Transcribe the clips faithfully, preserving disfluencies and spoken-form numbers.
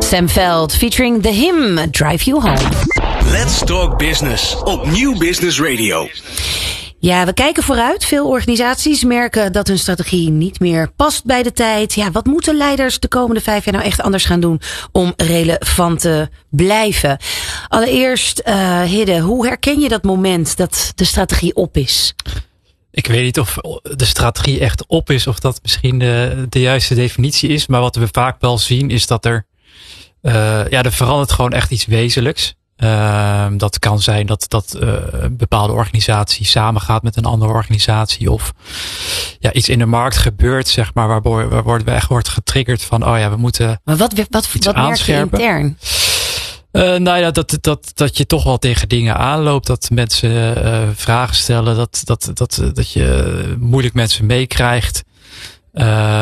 Sam Veld featuring The Him, Drive You Home. Let's Talk Business op Nieuw Business Radio. Ja, we kijken vooruit. Veel organisaties merken dat hun strategie niet meer past bij de tijd. Ja, wat moeten leiders de komende vijf jaar nou echt anders gaan doen om relevant te blijven? Allereerst, uh, Hidde, hoe herken je dat moment dat de strategie op is? Ik weet niet of de strategie echt op is of dat misschien de, de juiste definitie is. Maar wat we vaak wel zien is dat er, uh, ja, er verandert gewoon echt iets wezenlijks. Uh, dat kan zijn dat, dat uh, een bepaalde organisatie samengaat met een andere organisatie. Of ja, iets in de markt gebeurt, zeg maar, waardoor, waardoor we echt wordt getriggerd van, oh ja, we moeten. Maar wat, wat, iets wat merk je intern? Uh, nou ja, dat, dat, dat je toch wel tegen dingen aanloopt. Dat mensen uh, vragen stellen. Dat, dat, dat, dat je moeilijk mensen meekrijgt. Uh,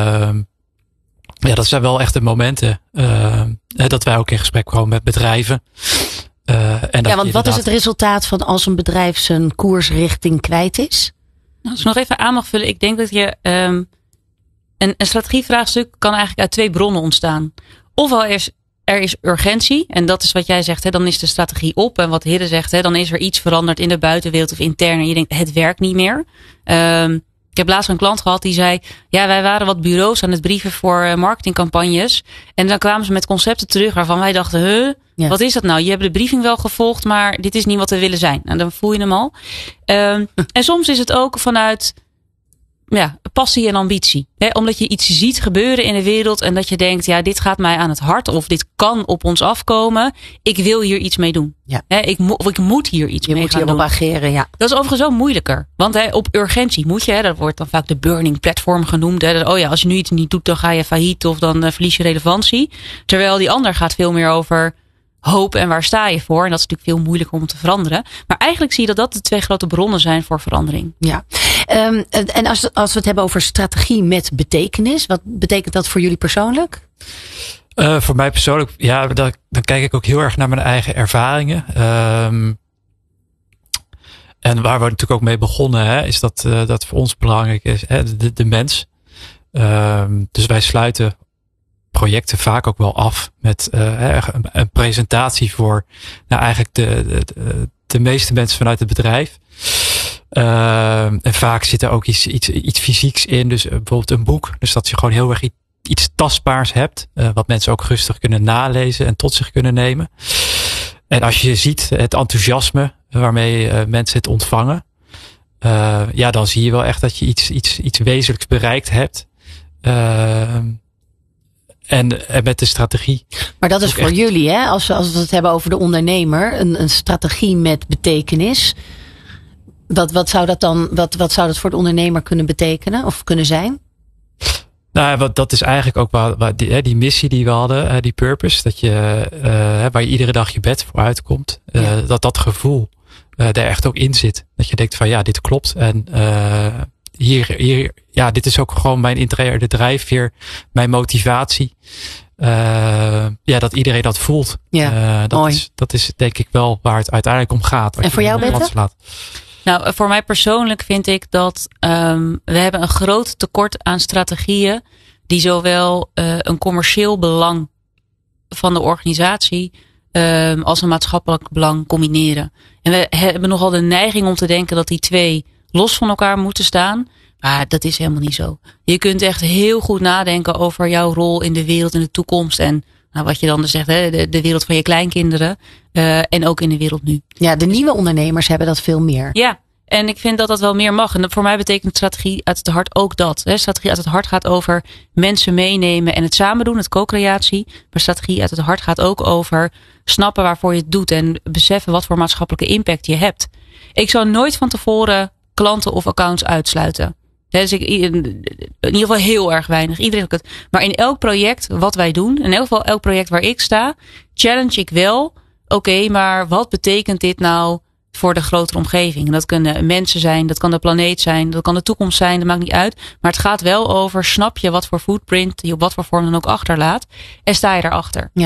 ja, dat zijn wel echt de momenten. Uh, dat wij ook in gesprek komen met bedrijven. Uh, en ja, want wat is het resultaat van als een bedrijf zijn koersrichting kwijt is? Nou, als ik nog even aan mag vullen. Ik denk dat je um, een, een strategievraagstuk kan eigenlijk uit twee bronnen ontstaan. Ofwel is er is urgentie. En dat is wat jij zegt. Hè, dan is de strategie op. En wat Hidde zegt. Hè, dan is er iets veranderd in de buitenwereld of intern. En je denkt, het werkt niet meer. Um, ik heb laatst een klant gehad die zei, ja, wij waren wat bureaus aan het brieven voor marketingcampagnes. En dan kwamen ze met concepten terug waarvan wij dachten, huh, ja. Wat is dat nou? Je hebt de briefing wel gevolgd, maar dit is niet wat we willen zijn. Nou, dan voel je hem al. Um, en soms is het ook vanuit ja, passie en ambitie. Hè, omdat je iets ziet gebeuren in de wereld en dat je denkt, ja, dit gaat mij aan het hart of dit kan op ons afkomen. Ik wil hier iets mee doen. Ja. Hè, ik, mo- of ik moet hier iets je mee moet gaan hierop doen. ageren, ja. Dat is overigens zo moeilijker. Want hè, op urgentie moet je, hè, dat wordt dan vaak de burning platform genoemd. Hè, dat, oh ja, als je nu iets niet doet, dan ga je failliet of dan uh, verlies je relevantie. Terwijl die ander gaat veel meer over hoop en waar sta je voor. En dat is natuurlijk veel moeilijker om te veranderen. Maar eigenlijk zie je dat dat de twee grote bronnen zijn voor verandering. Ja. Um, en als, als we het hebben over strategie met betekenis. Wat betekent dat voor jullie persoonlijk? Uh, voor mij persoonlijk, ja, dan, dan kijk ik ook heel erg naar mijn eigen ervaringen. Um, en waar we natuurlijk ook mee begonnen, hè, is dat, uh, dat voor ons belangrijk is, hè, de, de mens. Um, dus wij sluiten projecten vaak ook wel af met uh, een, een presentatie voor nou, eigenlijk de, de, de meeste mensen vanuit het bedrijf. Uh, en vaak zit er ook iets, iets, iets fysieks in. Dus uh, bijvoorbeeld een boek. Dus dat je gewoon heel erg iets, iets tastbaars hebt. Uh, wat mensen ook rustig kunnen nalezen en tot zich kunnen nemen. En als je ziet het enthousiasme waarmee uh, mensen het ontvangen. Uh, ja, dan zie je wel echt dat je iets, iets, iets wezenlijks bereikt hebt. Uh, En, en met de strategie. Maar dat is voor echt jullie, hè? Als we, als we het hebben over de ondernemer. Een, een strategie met betekenis. Wat, wat zou dat dan, wat, wat zou dat voor de ondernemer kunnen betekenen? Of kunnen zijn? Nou, wat, dat is eigenlijk ook waar, waar die, die missie die we hadden. Die purpose. Dat je, uh, waar je iedere dag je bed voor uitkomt. Uh, ja. Dat dat gevoel uh, er echt ook in zit. Dat je denkt van ja, dit klopt. En uh, Hier, hier, ja, dit is ook gewoon mijn interne drijfveer, mijn motivatie. Uh, ja, dat iedereen dat voelt. Ja, uh, dat, mooi. is, dat is denk ik wel waar het uiteindelijk om gaat. En voor jou, Bette? Nou, voor mij persoonlijk vind ik dat um, we hebben een groot tekort aan strategieën die zowel uh, een commercieel belang van de organisatie um, als een maatschappelijk belang combineren. En we hebben nogal de neiging om te denken dat die twee los van elkaar moeten staan. Maar dat is helemaal niet zo. Je kunt echt heel goed nadenken over jouw rol in de wereld in de toekomst. En nou, wat je dan zegt, hè, de, de wereld van je kleinkinderen. Uh, en ook in de wereld nu. Ja, de nieuwe ondernemers hebben dat veel meer. Ja, en ik vind dat dat wel meer mag. En voor mij betekent strategie uit het hart ook dat. Hè. Strategie uit het hart gaat over mensen meenemen en het samen doen, het co-creatie. Maar strategie uit het hart gaat ook over snappen waarvoor je het doet. En beseffen wat voor maatschappelijke impact je hebt. Ik zou nooit van tevoren klanten of accounts uitsluiten. Dus ik, in ieder geval heel erg weinig. Iedereen het. Maar in elk project wat wij doen, in elk geval elk project waar ik sta, challenge ik wel. Oké, okay, maar wat betekent dit nou voor de grotere omgeving? En dat kunnen mensen zijn, dat kan de planeet zijn, dat kan de toekomst zijn, dat maakt niet uit. Maar het gaat wel over, snap je wat voor footprint je op wat voor vorm dan ook achterlaat en sta je daarachter? Ja.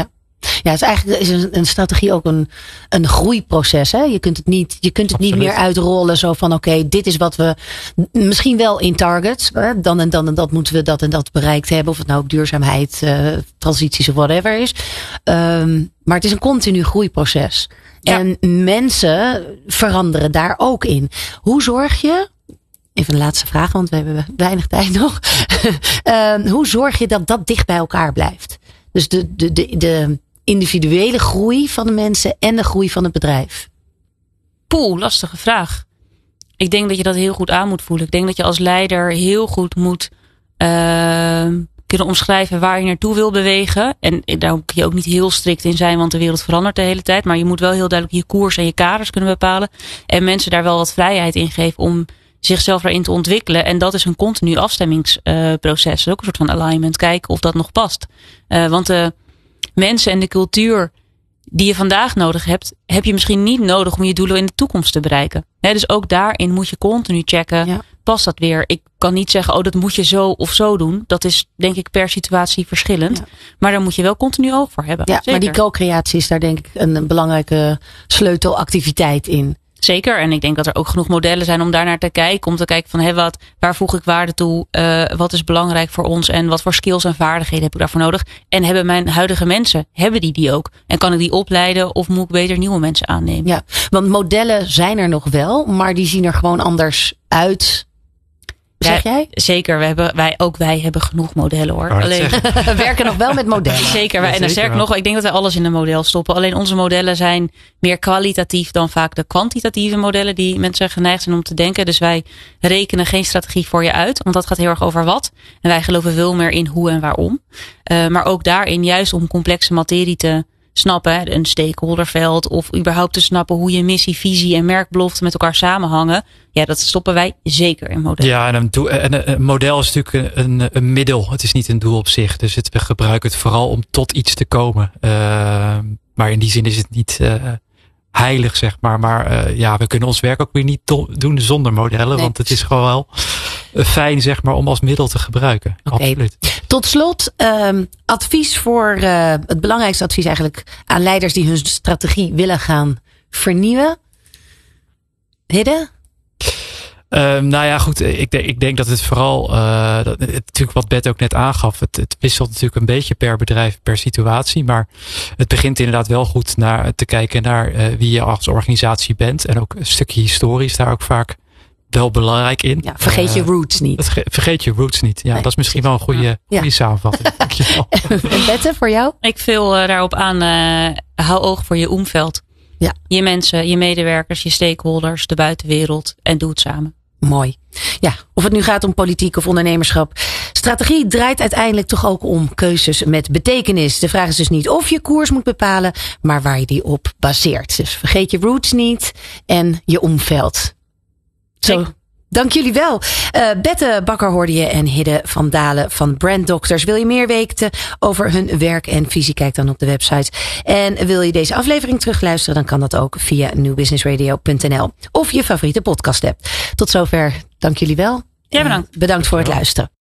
Ja, het is eigenlijk is een, een strategie ook een, een groeiproces. Hè? Je kunt het niet, je kunt het niet meer uitrollen zo van oké, okay, dit is wat we misschien wel in targets. Hè? Dan en dan en dat moeten we dat en dat bereikt hebben. Of het nou op duurzaamheid, uh, transities of whatever is. Um, maar het is een continu groeiproces. Ja. En mensen veranderen daar ook in. Hoe zorg je... Even een laatste vraag, want we hebben weinig tijd nog. uh, hoe zorg je dat dat dicht bij elkaar blijft? Dus de, de, de, de individuele groei van de mensen en de groei van het bedrijf. Poeh, lastige vraag. Ik denk dat je dat heel goed aan moet voelen. Ik denk dat je als leider heel goed moet uh, kunnen omschrijven waar je naartoe wil bewegen. En daar moet je ook niet heel strikt in zijn, want de wereld verandert de hele tijd. Maar je moet wel heel duidelijk je koers en je kaders kunnen bepalen. En mensen daar wel wat vrijheid in geven om zichzelf daarin te ontwikkelen. En dat is een continu afstemmingsproces. Uh, ook een soort van alignment. Kijken of dat nog past. Uh, want de mensen en de cultuur die je vandaag nodig hebt, heb je misschien niet nodig om je doelen in de toekomst te bereiken. He, dus ook daarin moet je continu checken. Ja. Past dat weer? Ik kan niet zeggen, oh, dat moet je zo of zo doen. Dat is denk ik per situatie verschillend. Ja. Maar daar moet je wel continu oog voor hebben. Ja, Zeker. Maar die co-creatie is daar denk ik een, een belangrijke sleutelactiviteit in. Zeker. En ik denk dat er ook genoeg modellen zijn om daar naar te kijken. Om te kijken van, hé, wat, waar voeg ik waarde toe? Uh, wat is belangrijk voor ons? En wat voor skills en vaardigheden heb ik daarvoor nodig? En hebben mijn huidige mensen, hebben die die ook? En kan ik die opleiden of moet ik beter nieuwe mensen aannemen? Ja, want modellen zijn er nog wel, maar die zien er gewoon anders uit. Zeg ja, jij? Zeker. We hebben, wij, ook wij hebben genoeg modellen hoor. Oh, Alleen, we werken nog wel met modellen. Zeker. Wij, en dan sterker nog, ik denk dat wij alles in een model stoppen. Alleen onze modellen zijn meer kwalitatief dan vaak de kwantitatieve modellen die mensen geneigd zijn om te denken. Dus wij rekenen geen strategie voor je uit. Want dat gaat heel erg over wat. En wij geloven veel meer in hoe en waarom. Uh, maar ook daarin juist om complexe materie te snappen, een stakeholderveld of überhaupt te snappen hoe je missie, visie en merkbelofte met elkaar samenhangen. Ja, dat stoppen wij zeker in modellen. Ja, en een, doel, en een model is natuurlijk een, een middel. Het is niet een doel op zich. Dus het, we gebruiken het vooral om tot iets te komen. Uh, maar in die zin is het niet uh, heilig, zeg maar. Maar uh, ja, we kunnen ons werk ook weer niet do- doen zonder modellen. Nee. Want het is gewoon wel fijn, zeg maar, om als middel te gebruiken. Okay. Absoluut. Tot slot, um, advies voor uh, het belangrijkste advies eigenlijk aan leiders die hun strategie willen gaan vernieuwen. Hidde? Um, nou ja, goed. Ik denk, ik denk dat het vooral, uh, dat, het, natuurlijk wat Beth ook net aangaf. Het, het wisselt natuurlijk een beetje per bedrijf, per situatie. Maar het begint inderdaad wel goed naar, te kijken naar uh, wie je als organisatie bent. En ook een stukje historie is daar ook vaak wel belangrijk in. Ja, vergeet je roots niet. Dat, vergeet je roots niet. Ja, nee, dat is misschien wel een goede, ja. goede samenvatting. Dankjewel. En Bette, voor jou? Ik vul uh, daarop aan, uh, hou oog voor je omveld. Ja. Je mensen, je medewerkers, je stakeholders, de buitenwereld en doe het samen. Mooi. Ja, of het nu gaat om politiek of ondernemerschap. Strategie draait uiteindelijk toch ook om keuzes met betekenis. De vraag is dus niet of je koers moet bepalen, maar waar je die op baseert. Dus vergeet je roots niet en je omveld. Zo. Dank jullie wel. Uh, Bette Bakker hoorde je en Hidde van Dalen van Brand Doctors. Wil je meer weten over hun werk en visie? Kijk dan op de website. En wil je deze aflevering terugluisteren? Dan kan dat ook via new business radio punt n l of je favoriete podcast app. Tot zover. Dank jullie wel. Ja, bedankt. Uh, bedankt voor het luisteren.